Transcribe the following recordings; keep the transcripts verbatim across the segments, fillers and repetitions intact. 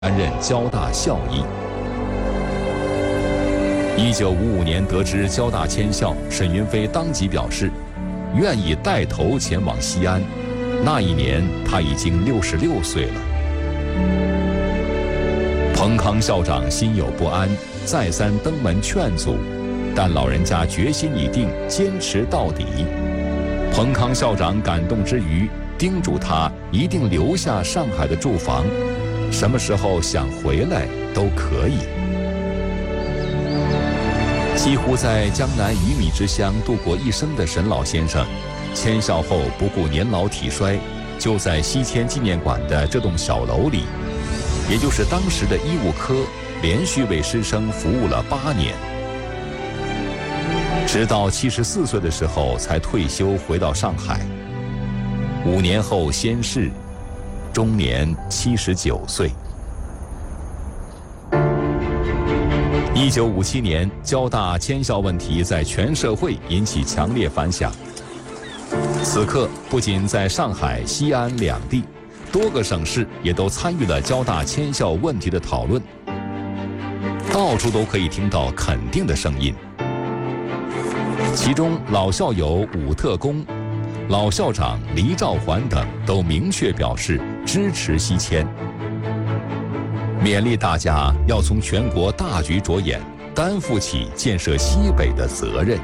担任交大校医。一九五五年得知交大迁校，沈云飞当即表示，愿意带头前往西安。那一年他已经六十六岁了。彭康校长心有不安，再三登门劝阻，但老人家决心已定，坚持到底。彭康校长感动之余，叮嘱他一定留下上海的住房，什么时候想回来都可以。几乎在江南鱼米之乡度过一生的沈老先生，迁校后不顾年老体衰，就在西迁纪念馆的这栋小楼里，也就是当时的医务科，连续为师生服务了八年，直到七十四岁的时候才退休回到上海。五年后仙逝，终年七十九岁。一九五七年，交大迁校问题在全社会引起强烈反响。此刻，不仅在上海、西安两地，多个省市也都参与了交大迁校问题的讨论，到处都可以听到肯定的声音。其中，老校友武特公、老校长黎兆环等都明确表示支持西迁，勉励大家要从全国大局着眼，担负起建设西北的责任。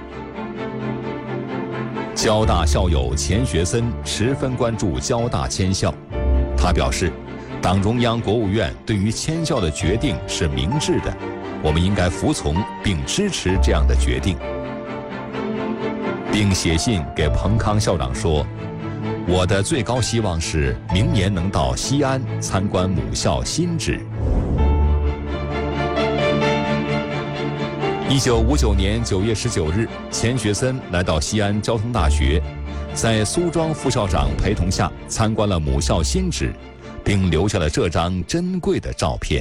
交大校友钱学森十分关注交大迁校，他表示，党中央、国务院对于迁校的决定是明智的，我们应该服从并支持这样的决定，并写信给彭康校长说，我的最高希望是明年能到西安参观母校新址。一九五九年九月十九日，钱学森来到西安交通大学，在苏庄副校长陪同下参观了母校新址，并留下了这张珍贵的照片。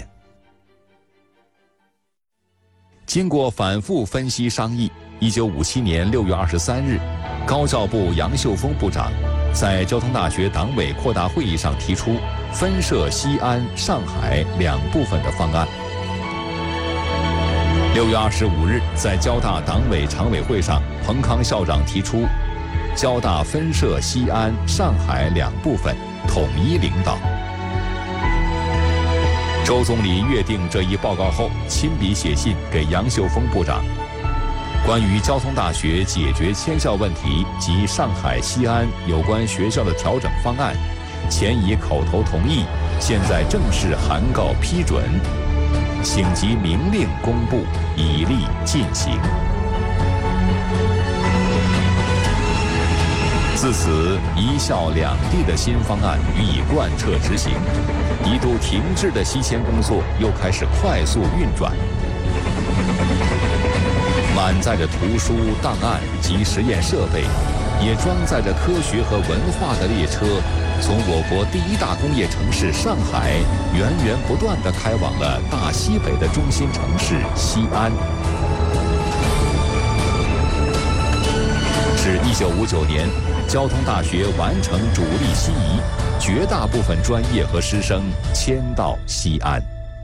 经过反复分析商议，一九五七年六月二十三日，高教部杨秀峰部长在交通大学党委扩大会议上提出分设西安、上海两部分的方案。六月二十五日，在交大党委常委会上，彭康校长提出，交大分设西安、上海两部分，统一领导。周总理阅定这一报告后，亲笔写信给杨秀峰部长，关于交通大学解决迁校问题及上海、西安有关学校的调整方案，前已口头同意，现在正式函告批准，请即明令公布，以利进行。自此，一校两地的新方案予以贯彻执行，一度停滞的西迁工作又开始快速运转。满载着图书、档案及实验设备，也装载着科学和文化的列车，从我国第一大工业城市上海，源源不断地开往了大西北的中心城市西安。至一九五九年，交通大学完成主力西移，绝大部分专业和师生迁到西安。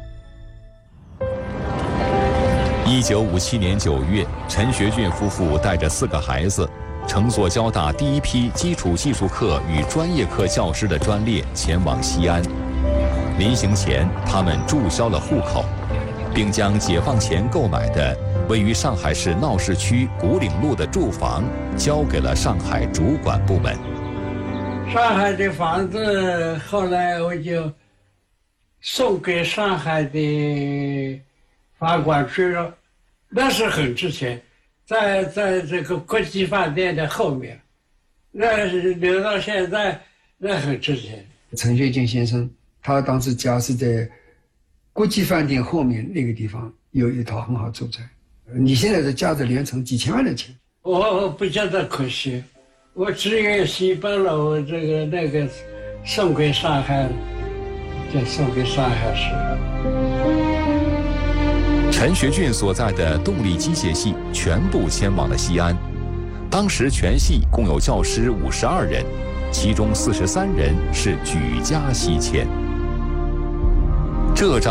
一九五七年九月，陈学俊夫妇带着四个孩子，乘坐交大第一批基础技术课与专业课教师的专列前往西安。临行前，他们注销了户口，并将解放前购买的位于上海市闹市区古岭路的住房交给了上海主管部门。 上海的房子后来我就送给上海的法管局了，那是很值钱，在在这个国际饭店的后面，那留到现在，那很值钱。 陈学俊先生，他当时家是在国际饭店后面那个地方有一套很好住宅。你现在的价值连城几千万的钱， 我不觉得可惜，我只愿意把我这个那个送给上海，就送给上海市。 陈学俊所在的动力机械系全部迁往了西安，当时全系共有教师五十二人，其中四十三人是举家西迁。 这张